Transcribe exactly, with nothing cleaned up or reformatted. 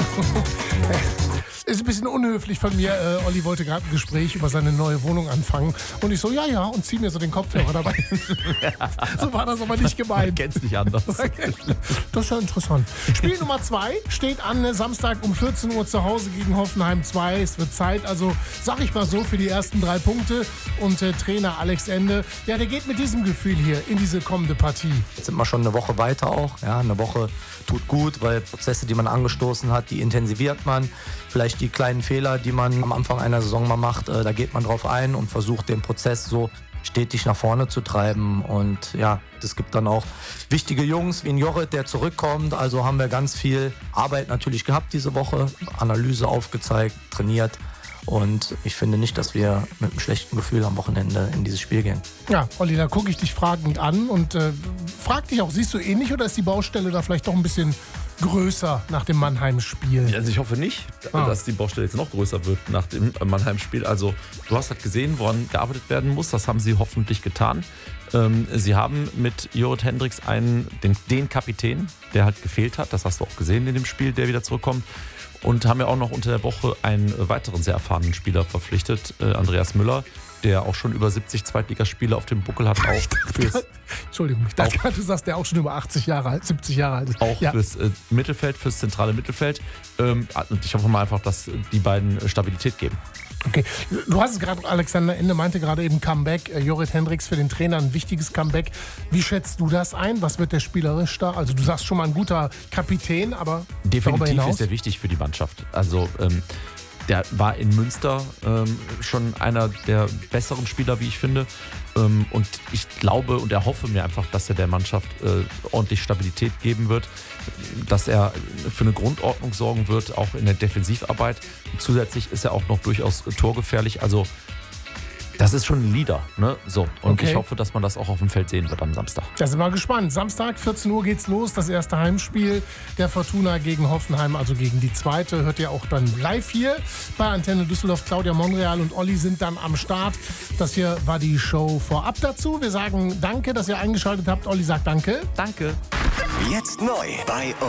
Ist ein bisschen unhöflich von mir. Äh, Olli wollte gerade ein Gespräch über seine neue Wohnung anfangen. Und ich so, ja, ja, und zieh mir so den Kopfhörer dabei. So war das aber nicht gemeint. Man kennt's nicht anders. Das ist ja interessant. Spiel Nummer zwei steht an, Samstag um vierzehn Uhr zu Hause gegen Hoffenheim zwei. Es wird Zeit, also sag ich mal so, für die ersten drei Punkte. Und äh, Trainer Alex Ende, ja, der geht mit diesem Gefühl hier in diese kommende Partie. Jetzt sind wir schon eine Woche weiter auch. Ja, eine Woche tut gut, weil Prozesse, die man angestoßen hat, die intensiviert man. Vielleicht die kleinen Fehler, die man am Anfang einer Saison mal macht, äh, da geht man drauf ein und versucht den Prozess so stetig nach vorne zu treiben. Und ja, es gibt dann auch wichtige Jungs wie ein Jorrit, der zurückkommt. Also haben wir ganz viel Arbeit natürlich gehabt diese Woche, Analyse aufgezeigt, trainiert. Und ich finde nicht, dass wir mit einem schlechten Gefühl am Wochenende in dieses Spiel gehen. Ja, Olli, da gucke ich dich fragend an und äh, frag dich auch, siehst du ähnlich oder ist die Baustelle da vielleicht doch ein bisschen größer nach dem Mannheim-Spiel? Also ich hoffe nicht, Ah. dass die Baustelle jetzt noch größer wird nach dem Mannheim-Spiel. Also du hast halt gesehen, woran gearbeitet werden muss. Das haben sie hoffentlich getan. Ähm, sie haben mit Jorrit Hendricks einen, den, den Kapitän, der halt gefehlt hat. Das hast du auch gesehen in dem Spiel, der wieder zurückkommt. Und haben ja auch noch unter der Woche einen weiteren sehr erfahrenen Spieler verpflichtet, äh, Andreas Müller, der auch schon über siebzig Zweitligaspiele auf dem Buckel hat. Auch fürs, Entschuldigung, ich dachte gerade, du sagst, der auch schon über achtzig Jahre alt, siebzig Jahre alt ist. auch Ja. fürs äh, Mittelfeld, fürs zentrale Mittelfeld. Ähm, und ich hoffe mal einfach, dass die beiden äh, Stabilität geben. Okay, du hast es gerade, Alexander Ende meinte gerade eben Comeback. Äh, Jorrit Hendricks für den Trainer ein wichtiges Comeback. Wie schätzt du das ein? Was wird der spielerisch da? Also du sagst schon mal ein guter Kapitän, aber darüber Definitiv hinaus? ist er wichtig für die Mannschaft. Also ähm, der war in Münster ähm, schon einer der besseren Spieler, wie ich finde. Ähm, und ich glaube und erhoffe mir einfach, dass er der Mannschaft äh, ordentlich Stabilität geben wird, dass er für eine Grundordnung sorgen wird, auch in der Defensivarbeit. Und zusätzlich ist er auch noch durchaus torgefährlich. Also das ist schon ein Leader. Ne? So. Und Okay. ich hoffe, dass man das auch auf dem Feld sehen wird am Samstag. Da sind wir gespannt. Samstag, vierzehn Uhr geht's los. Das erste Heimspiel der Fortuna gegen Hoffenheim, also gegen die zweite. Hört ihr auch dann live hier bei Antenne Düsseldorf. Claudia Monreal und Olli sind dann am Start. Das hier war die Show vorab dazu. Wir sagen danke, dass ihr eingeschaltet habt. Olli sagt danke. Danke. Jetzt neu bei